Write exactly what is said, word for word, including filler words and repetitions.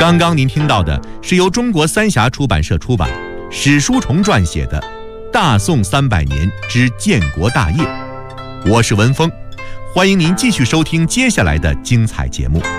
刚刚您听到的是由中国三峡出版社出版，史书虫撰写的《大宋三百年之建国大业》。我是文峰，欢迎您继续收听接下来的精彩节目。